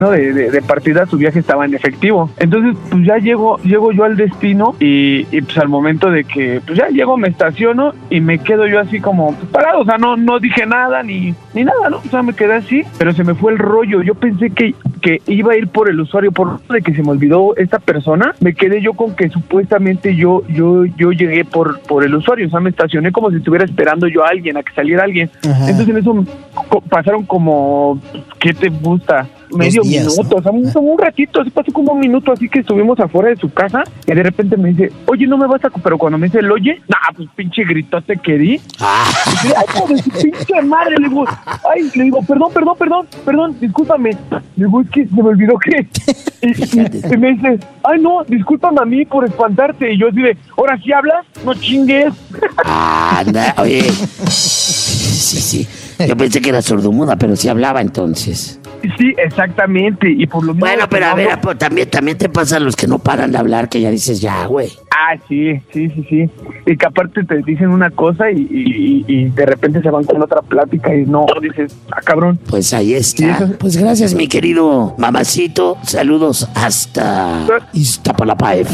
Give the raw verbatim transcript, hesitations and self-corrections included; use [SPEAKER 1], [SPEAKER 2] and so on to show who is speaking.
[SPEAKER 1] De, de, de partida su viaje estaba en efectivo. Entonces pues ya llego llego yo al destino y, y pues al momento de que pues ya llego, me estaciono y me quedo yo así como pues, parado, o sea, no no dije nada ni ni nada, ¿no? O sea, me quedé así, pero se me fue el rollo. Yo pensé que que iba a ir por el usuario, por de que se me olvidó esta persona, me quedé yo con que supuestamente yo yo yo llegué por por el usuario, o sea, me estacioné como si estuviera esperando yo a alguien, a que saliera alguien. Ajá. Entonces en eso pasaron como, ¿qué te gusta? Medio días, minuto, ¿no? O sea, un, un ratito, así pasó como un minuto, así que estuvimos afuera de su casa y de repente me dice, oye, no me vas a... Pero cuando me dice el oye, nah, pues pinche gritote que di. Ah. Y dice, ay, pobre, pinche madre, le digo, ay, le digo, perdón, perdón, perdón, perdón, discúlpame. Le digo, es que se me olvidó que... Y, y, y me dice, ay, no, discúlpame a mí por espantarte. Y yo así de, ¿ahora sí hablas? No chingues.
[SPEAKER 2] Anda, oye. Sí, sí. Yo pensé que era sordomuda, pero sí hablaba entonces.
[SPEAKER 1] Sí, exactamente, y por lo menos...
[SPEAKER 2] Bueno, pero a ver, no... también, también te pasan los que no paran de hablar, que ya dices, ya, güey.
[SPEAKER 1] Ah, sí, sí, sí, sí. Y que aparte te dicen una cosa y, y, y de repente se van con otra plática y no, dices, ah, cabrón.
[SPEAKER 2] Pues ahí está. Sí, pues gracias, mi querido mamacito. Saludos hasta Iztapalapa.